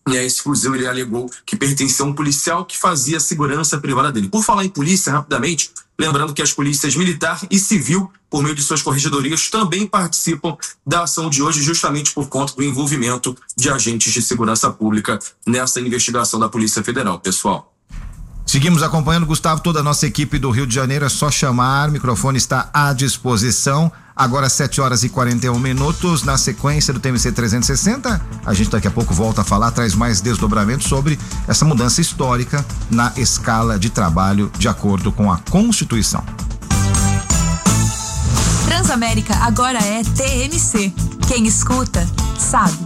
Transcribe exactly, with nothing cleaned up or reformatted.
E aí esse fuzil ele alegou que pertencia a um policial que fazia a segurança privada dele. Por falar em polícia, rapidamente, lembrando que as polícias militar e civil, por meio de suas corregedorias, também participam da ação de hoje, justamente por conta do envolvimento de agentes de segurança pública nessa investigação da Polícia Federal, pessoal. Seguimos acompanhando, Gustavo, toda a nossa equipe do Rio de Janeiro, é só chamar, o microfone está à disposição. Agora sete horas e quarenta e um minutos, na sequência do T M C trezentos e sessenta, a gente daqui a pouco volta a falar, traz mais desdobramentos sobre essa mudança histórica na escala de trabalho de acordo com a Constituição. Transamérica agora é T M C. Quem escuta, sabe.